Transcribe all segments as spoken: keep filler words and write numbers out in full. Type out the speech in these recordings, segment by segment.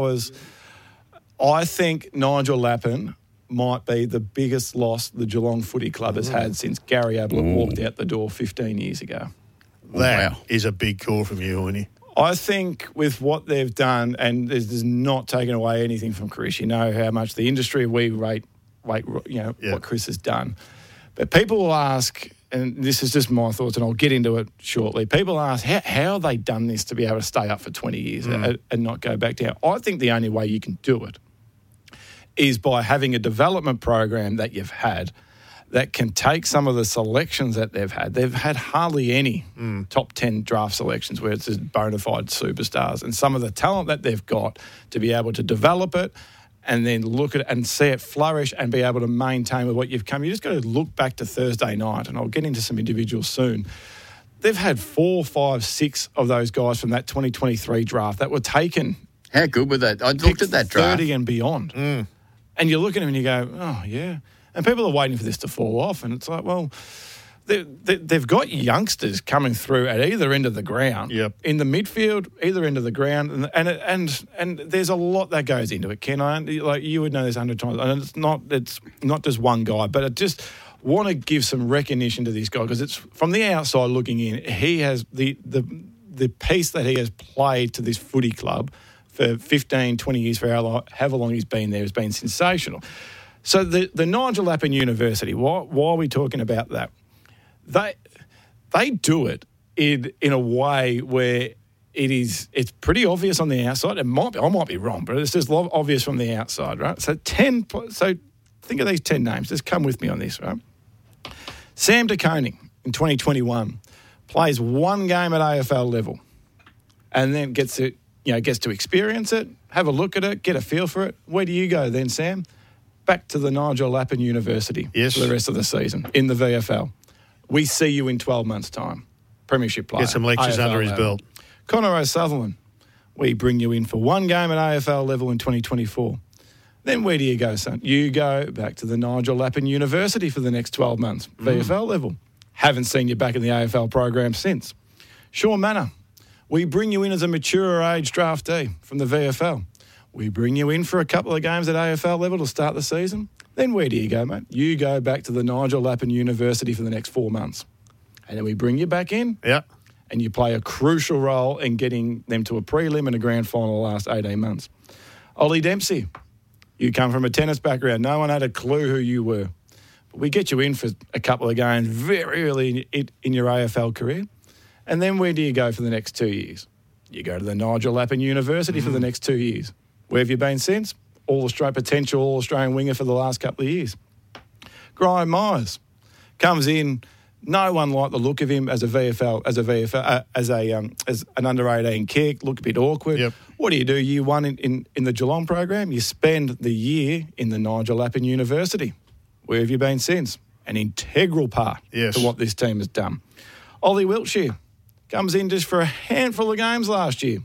was, I think Nigel Lappin might be the biggest loss the Geelong Footy Club has had since Gary Ablett Ooh. walked out the door fifteen years ago. That wow. is a big call from you, Winnie. I think with what they've done, and this is not taking away anything from Chris, you know how much the industry we rate, rate you know, yeah. what Chris has done. But people will ask, and this is just my thoughts, and I'll get into it shortly. People ask, how, how have they done this to be able to stay up for twenty years mm. and, and not go back down? I think the only way you can do it is by having a development program that you've had that can take some of the selections that they've had. They've had hardly any mm. top ten draft selections where it's just bona fide superstars, and some of the talent that they've got to be able to develop it and then look at it and see it flourish and be able to maintain with what you've come. You just got to look back to Thursday night, and I'll get into some individuals soon. They've had four, five, six of those guys from that twenty twenty-three draft that were taken. How good was that? I looked at that draft. thirty and beyond. Mm. And you look at them and you go, oh, yeah. And people are waiting for this to fall off. And it's like, well, they, they, they've got youngsters coming through at either end of the ground. Yep. In the midfield, either end of the ground. And and and, and there's a lot that goes into it, Ken. I, like you would know this a hundred times. And it's not, it's not just one guy, but I just want to give some recognition to this guy because it's from the outside looking in, he has the, the, the piece that he has played to this footy club for fifteen, twenty years, for however long he's been there, has been sensational. So the, the Nigel Lappin University, why, why are we talking about that? They they do it in in a way where it is it's pretty obvious on the outside. It might be, I might be wrong, but it's just obvious from the outside, right? So ten. So think of these ten names. Just come with me on this, right? Sam De Koning in twenty twenty-one plays one game at A F L level, and then gets it. You know, gets to experience it, have a look at it, get a feel for it. Where do you go then, Sam? Back to the Nigel Lappin University yes. for the rest of the season in the V F L. We see you in twelve months' time. Premiership player. Get some lectures A F L under his level. belt. Connor O'Sutherland, we bring you in for one game at A F L level in twenty twenty-four. Then where do you go, son? You go back to the Nigel Lappin University for the next twelve months, mm. V F L level. Haven't seen you back in the A F L program since. Sean Manor, we bring you in as a mature age draftee from the V F L. We bring you in for a couple of games at A F L level to start the season. Then where do you go, mate? You go back to the Nigel Lappin University for the next four months. And then we bring you back in. Yeah. And you play a crucial role in getting them to a prelim and a grand final the last eighteen months. Ollie Dempsey, you come from a tennis background. No one had a clue who you were. But we get you in for a couple of games very early in, in your A F L career. And then where do you go for the next two years? You go to the Nigel Lappin University mm. for the next two years. Where have you been since? All-Australian potential All-Australian winger for the last couple of years. Graham Myers comes in. No one liked the look of him as a V F L, as a V F L, uh, as a um, as an under eighteen kick. Looked a bit awkward. Yep. What do you do? Year one in, in, in the Geelong program, you spend the year in the Nigel Lappin University. Where have you been since? An integral part yes. to what this team has done. Ollie Wiltshire comes in just for a handful of games last year.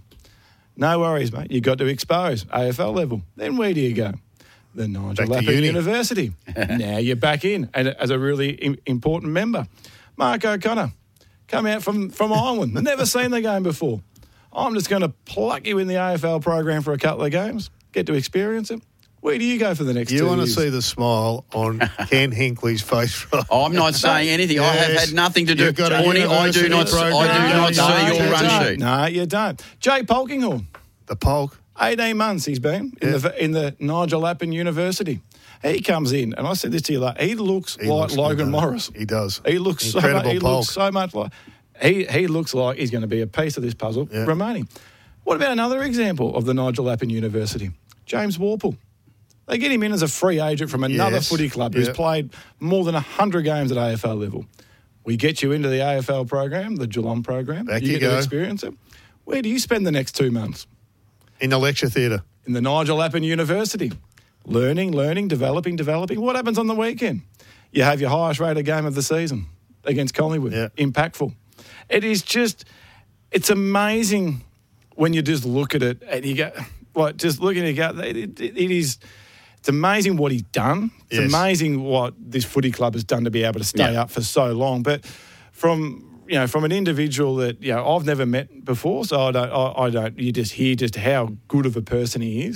No worries, mate. You got to expose A F L level. Then where do you go? The Nigel Lappin University. Now you're back in, and as a really im- important member. Mark O'Connor, come out from, from Ireland. Never seen the game before. I'm just going to pluck you in the A F L program for a couple of games, get to experience it. Where do you go for the next you two want years? to see the smile on Ken Hinckley's face, right? Oh, I'm not saying anything. Yes. I have had nothing to do with it. Tony, I do not, I do not no, see your you run don't. sheet. No, you don't. Jay Polkinghorn. The Polk. eighteen months he's been in yeah. the in the Nigel Lappin University. He comes in, and I said this to you, like, he looks he like looks Logan good, Morris. He does. He looks Incredible so much, he Polk. looks so much like he he looks like he's going to be a piece of this puzzle yeah. remaining. What about another example of the Nigel Lappin University? James Warple. They get him in as a free agent from another yes. footy club yep. who's played more than one hundred games at A F L level. We get you into the A F L program, the Geelong program. Back you, you get go. to experience it. Where do you spend the next two months? In the lecture theatre. In the Nigel Lappin University. Learning, learning, developing, developing. What happens on the weekend? You have your highest rated game of the season against Collingwood. Yeah. Impactful. It is just, it's amazing when you just look at it and you go, like, just looking at it, it, it, it is, it's amazing what he's done. It's yes. amazing what this footy club has done to be able to stay yeah. up for so long. But from you know, from an individual that, you know, I've never met before, so I don't, I, I don't, you just hear just how good of a person he is.